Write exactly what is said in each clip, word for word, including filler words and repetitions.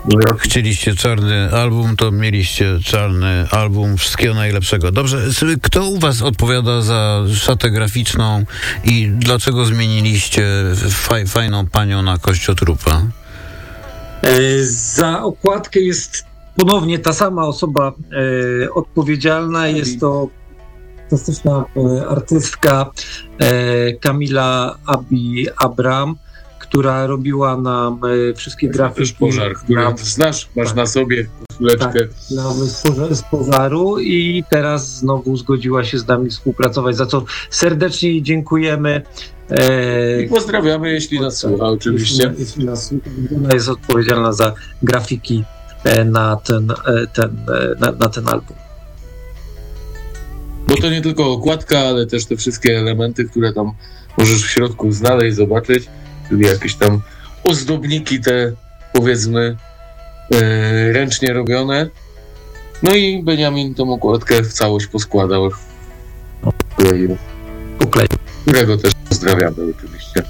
chcieliście czarny album, to mieliście czarny album. Wszystkiego najlepszego. Dobrze, kto u was odpowiada za szatę graficzną i dlaczego zmieniliście faj, fajną panią na kościotrupa? E, za okładkę jest ponownie ta sama osoba e, odpowiedzialna. Jest to fantastyczna e, artystka e, Kamila Abi Abram, która robiła nam e, wszystkie grafiki. Pożar, który na, znasz, masz tak, na sobie koszuleczkę. Tak, z, pożar, z pożaru i teraz znowu zgodziła się z nami współpracować, za co serdecznie jej dziękujemy. E, I pozdrawiamy, jeśli nas słucha, oczywiście. Jeśli, jeśli nas słucha, ona jest odpowiedzialna za grafiki na ten, ten, na, na ten album. Bo to nie tylko okładka, ale też te wszystkie elementy, które tam możesz w środku znaleźć, zobaczyć, czyli jakieś tam ozdobniki te, powiedzmy, e, ręcznie robione. No i Beniamin tą okładkę w całość poskładał. Ukleił. Ukleił. Którego też pozdrawiamy oczywiście.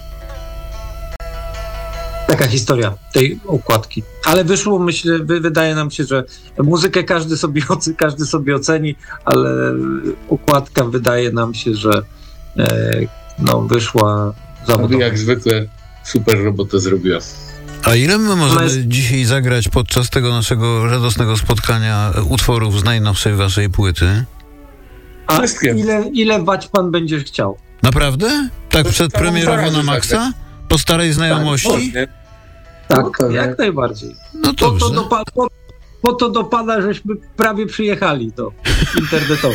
Taka historia tej okładki. Ale wyszło, myślę, wydaje nam się, że muzykę każdy sobie, każdy sobie oceni, ale okładka wydaje nam się, że e, no, wyszła zawodowa. Jak zwykle super robotę zrobiła. A ile my możemy jest... dzisiaj zagrać podczas tego naszego radosnego spotkania utworów z najnowszej waszej płyty? A ile, ile wać pan będzie chciał? Naprawdę? Tak przedpremierowo na maksa? Po starej znajomości? Tak, tak, jak najbardziej. No po, to do, po, po to do pana, żeśmy prawie przyjechali do internetowo.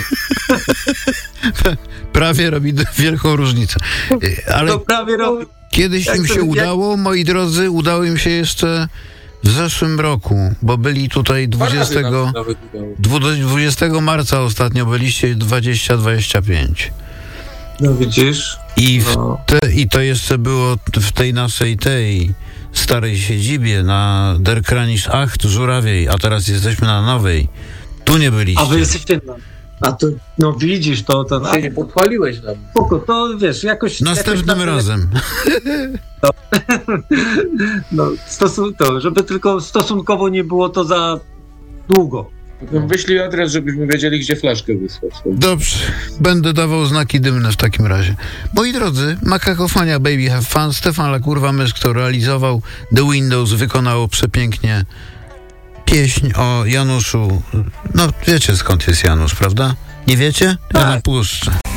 Prawie robi wielką różnicę. Ale to prawie robi. Kiedyś jak im się to, udało, jak... moi drodzy, udało im się jeszcze w zeszłym roku, bo byli tutaj dwudziestego, dwudziestego marca ostatnio byliście dwadzieścia dwadzieścia pięć. No widzisz? I, w no. te, I to jeszcze było w tej naszej tej starej siedzibie na Der Kranisch acht Żurawiej, a teraz jesteśmy na nowej. Tu nie byliście. A wy jesteście na... A to, no widzisz, to... to Ty nie podpaliłeś nam. Spoko, to wiesz, jakoś... Następnym jakoś razem. To, no, stosun- to, żeby tylko stosunkowo nie było to za długo. No, wyślij adres, żebyśmy wiedzieli, gdzie flaszkę wysłać. Dobrze, będę dawał znaki dymne w takim razie. Moi drodzy, Makakofania Baby Have Fun, Stefan Lakurwa Mysz, kto realizował, The Windows wykonało przepięknie pieśń o Januszu. No wiecie skąd jest Janusz, prawda? Nie wiecie? Ja napuszczę.